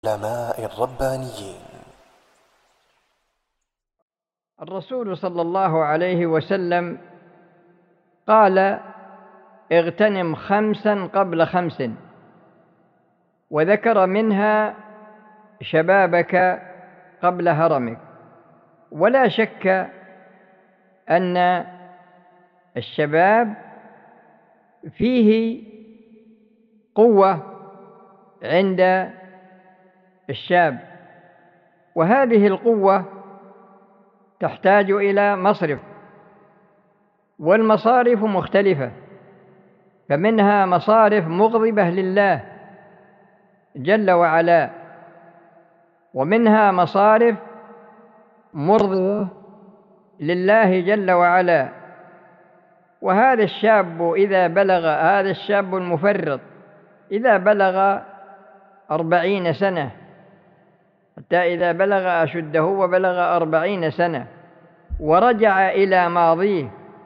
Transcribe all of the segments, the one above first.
العلماء الربانيين. الرسول صلى الله عليه وسلم قال: اغتنم 5 قبل 5، وذكر منها شبابك قبل هرمك. ولا شك أن الشباب فيه قوة عند الشاب، وهذه القوة تحتاج إلى مصرف، والمصارف مختلفة، فمنها مصارف مغضبة لله جل وعلا، ومنها مصارف مرضية لله جل وعلا. وهذا الشاب إذا بلغ، هذا الشاب المفرط إذا بلغ 40 سنة، حتى إذا بلغ أشده وبلغ 40 سنة ورجع إلى ماضيه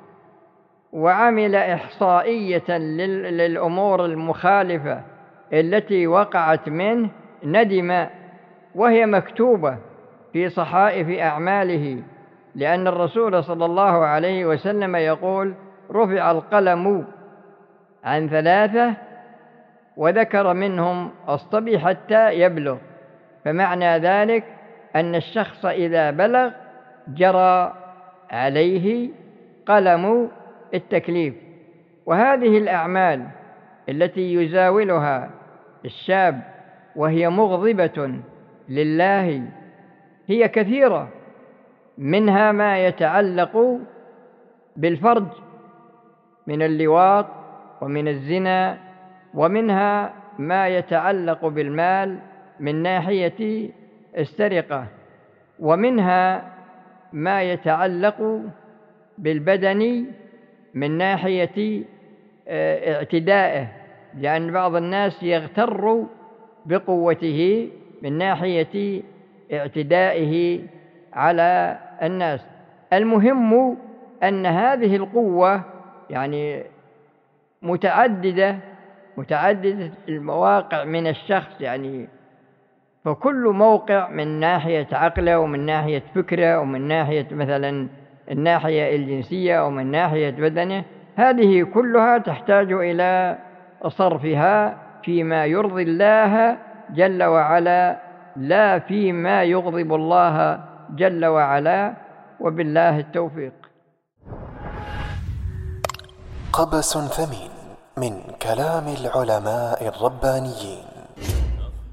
وعمل إحصائية للأمور المخالفة التي وقعت منه، ندم، وهي مكتوبة في صحائف أعماله، لأن الرسول صلى الله عليه وسلم يقول: رفع القلم عن 3، وذكر منهم الصبي حتى يبلغ. فمعنى ذلك أن الشخص إذا بلغ جرى عليه قلم التكليف. وهذه الأعمال التي يزاولها الشاب وهي مغضبة لله هي كثيرة، منها ما يتعلق بالفرج من اللواط ومن الزنا، ومنها ما يتعلق بالمال من ناحية السرقة، ومنها ما يتعلق بالبدن من ناحية اعتدائه، لأن بعض الناس يغتر بقوته من ناحية اعتدائه على الناس. المهم أن هذه القوة يعني متعددة المواقع من الشخص، يعني فكل موقع من ناحية عقله ومن ناحية فكره ومن ناحية مثلا الناحية الجنسية ومن ناحية بدنه، هذه كلها تحتاج إلى صرفها فيما يرضي الله جل وعلا، لا فيما يغضب الله جل وعلا، وبالله التوفيق. قبس ثمين من كلام العلماء الربانيين.